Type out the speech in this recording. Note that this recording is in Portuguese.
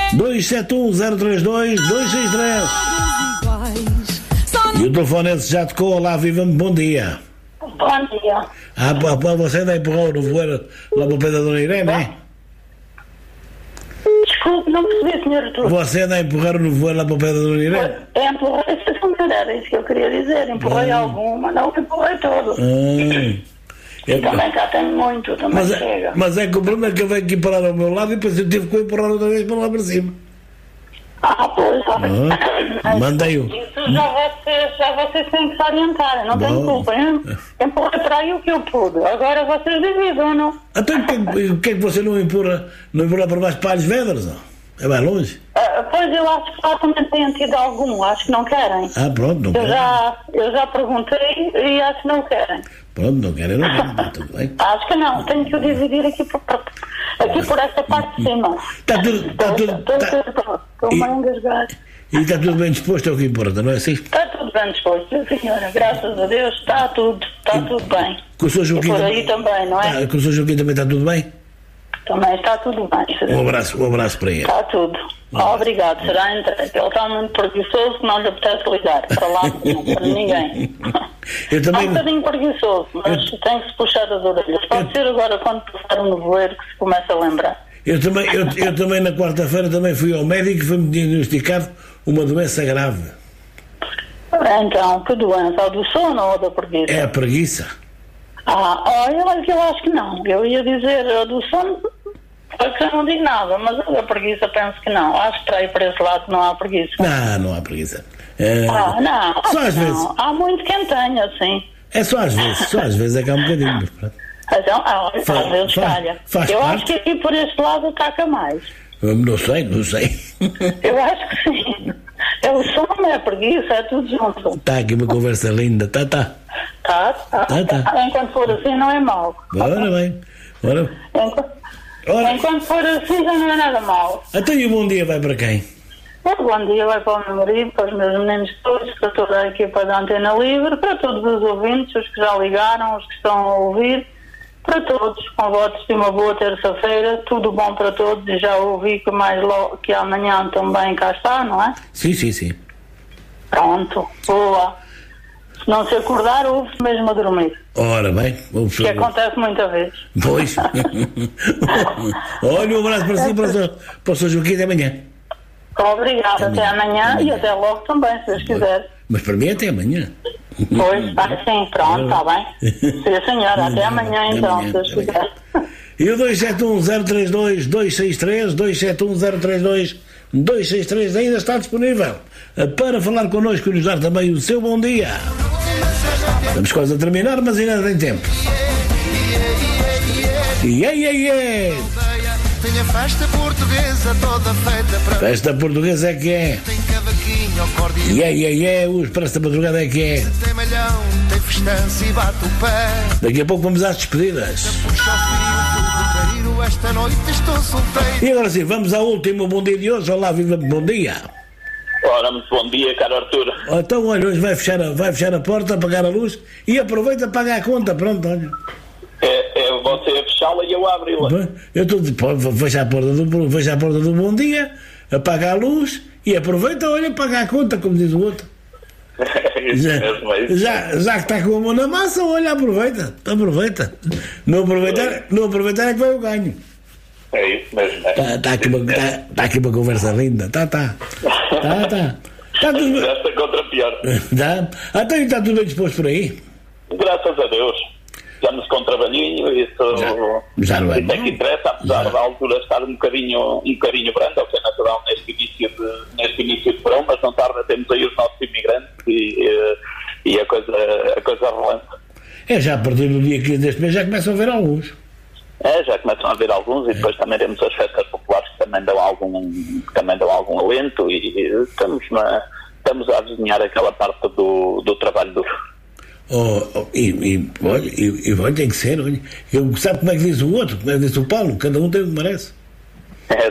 271-032-263. E o telefone esse já tocou. Olá, viva-me, bom dia. Bom dia. Você ainda empurrou no voeiro lá para o pé da Dona Irene, é? Desculpe, não percebi, Sr. Artur. Você anda a empurrar no voeiro lá para o pé da Dona Irene? Empurrei, era isso que eu queria dizer. Empurrei alguma, não empurrei todo. E também cá tem muito, também chega. Mas é que o problema é que eu venho aqui parar ao meu lado e depois eu tive que empurrar outra vez para lá para cima. Pois, mandei-o. Isso já vocês têm que se orientar, não tem culpa, hein? Empurrei para aí o que eu pude. Agora vocês dividam, não? Então o que é que você não empurra para baixo para as Vedras, não? É mais longe? Pois eu acho que lá também têm tido algum, acho que não querem. Pronto, não querem. Eu já perguntei e acho que não querem. Pronto, não querem, tudo bem. Acho que não, tenho que o dividir aqui por esta parte de cima. Está tudo. Estou meio engasgado. E está tudo bem disposto, é o que importa, não é assim? Está tudo bem disposto, senhora, graças a Deus, está tudo bem. Com o Sr. Joaquim e por aí também, não é? Com o Sr. Joaquim também está tudo bem? Também está tudo bem. Um abraço para ele. Está tudo. Obrigado, será entregue. Ele está muito preguiçoso, que não lhe apetece ligar para lá, não, para ninguém. Eu também... Está um bocadinho preguiçoso, mas tem que se puxar as orelhas. Pode ser agora quando passar um nevoeiro que se começa a lembrar. Eu também na quarta-feira também fui ao médico e foi-me diagnosticado uma doença grave. Então, que doença? A do sono ou da preguiça? É a preguiça. Eu acho que não. Eu ia dizer a do sono, que eu não digo nada, mas a da preguiça penso que não. Acho que para ir para esse lado não há preguiça. Não há preguiça. Não. Só às vezes. Há muito quem tenha, assim. É só às vezes é que há um bocadinho. Então, às vezes calha. Eu acho que aqui por este lado ataca mais. Não sei. Eu acho que sim. É o sono, é a preguiça, é tudo junto. Está aqui uma conversa linda, tá. Tá. Enquanto for assim não é mau. Ora bem. Enquanto for assim já não é nada mau. Então e o bom dia vai para quem? O bom dia vai para o meu marido, para os meus meninos todos, para toda a equipa da Antena Livre, para todos os ouvintes, os que já ligaram, os que estão a ouvir, para todos, com votos de uma boa terça-feira, tudo bom para todos, e já ouvi que mais logo, que amanhã também cá está, não é? Sim. Pronto, boa. Se não se acordar, ouve-se mesmo a dormir. Ora bem, que acontece muitas vezes. Pois. Olha, um abraço para si, para o Sr. Joaquim de amanhã. Obrigada, até amanhã e até logo também, se Deus quiser. Mas para mim até amanhã. Pois, sim, pronto, está bem. Sim, senhora, até amanhã então, se Deus quiser. E o 271-032-263, 271-032-263 ainda está disponível para falar connosco e nos dar também o seu bom dia. Estamos quase a terminar, mas ainda tem tempo. Tem a festa portuguesa toda feita para... Festa portuguesa é que é. Tem cavaquinho, acordeão. O Expresso da Madrugada é que é. Tem malhão, tem festança e bate o pé. Daqui a pouco vamos às despedidas. Puxa o fio, tudo caíro, esta noite estou solteiro. E agora sim, vamos ao último bom dia de hoje. Olá, viva, bom dia. Ora, muito bom dia, caro Artur. Então, olha, hoje vai fechar a porta, apagar a luz e aproveita a pagar a conta. Pronto, olha. É você a fechá-la e eu a abri-la. Eu estou de fecha a porta do bom dia, apaga a luz e aproveita, olha, paga a conta, como diz o outro. Já que está com a mão na massa, olha, aproveita. Não aproveitar é que vai o ganho. É isso mesmo. Está aqui uma conversa linda. Tá. Está tudo... Esta contra pior. Então está tudo bem disposto por aí? Graças a Deus. Estamos com trabalhinho, isso já não é isso é que interessa, apesar da altura estar um bocadinho brando, o que é natural neste início de verão, mas não tarda, temos aí os nossos imigrantes e a coisa relenta. Já a partir do dia 15 deste mês já começam a ver alguns. Já começam a ver alguns e depois também temos as festas populares que também dão algum alento e estamos a desenhar aquela parte do trabalho duro. Olha, tem que ser, olha. Sabe como é que diz o outro? Como é que diz o Paulo? Cada um tem o que merece.